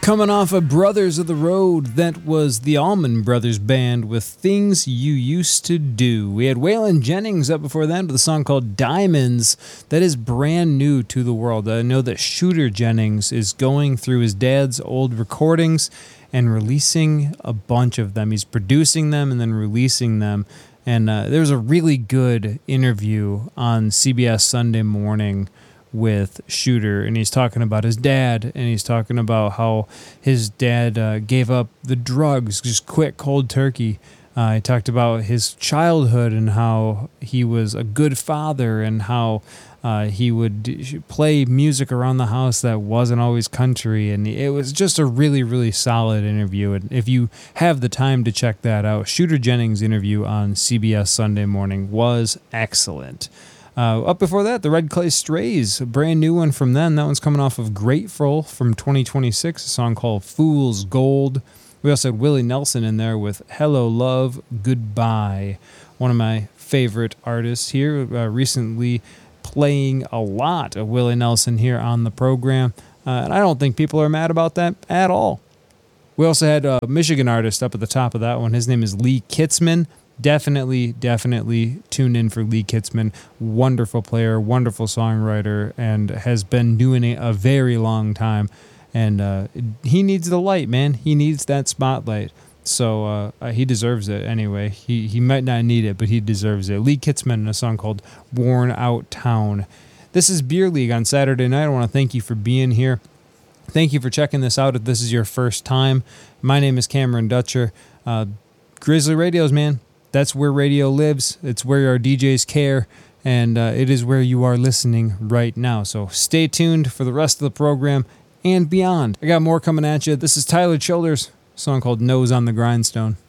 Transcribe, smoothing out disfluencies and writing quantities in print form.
Coming off of Brothers of the Road, that was the Allman Brothers Band with Things You Used to Do. We had Waylon Jennings up before that with a song called Diamonds that is brand new to the world. I know that Shooter Jennings is going through his dad's old recordings and releasing a bunch of them. He's producing them and then releasing them. And there was a really good interview on CBS Sunday Morning with Shooter, and he's talking about his dad, and he's talking about how his dad gave up the drugs, just quit cold turkey. He talked about his childhood and how he was a good father and how he would play music around the house that wasn't always country, and it was just a really, really solid interview. And if you have the time to check that out, Shooter Jennings' interview on CBS Sunday Morning was excellent. Up before that, the Red Clay Strays, a brand new one from them. That one's coming off of Grateful from 2026, a song called Fool's Gold. We also had Willie Nelson in there with Hello Love, Goodbye. One of my favorite artists here, recently playing a lot of Willie Nelson here on the program. And I don't think people are mad about that at all. We also had a Michigan artist up at the top of that one. His name is Lee Kitzman. Definitely tune in for Lee Kitzman. Wonderful player, wonderful songwriter, and has been doing it a very long time. And he needs the light, man. He needs that spotlight. So he deserves it anyway. He might not need it, but he deserves it. Lee Kitzman in a song called Worn Out Town. This is Beer League on Saturday night. I want to thank you for being here. Thank you for checking this out if this is your first time. My name is Cameron Dutcher. Grizzly Radios, man. That's where radio lives. It's where our DJs care, and it is where you are listening right now. So stay tuned for the rest of the program and beyond. I got more coming at you. This is Tyler Childers, a song called Nose on the Grindstone.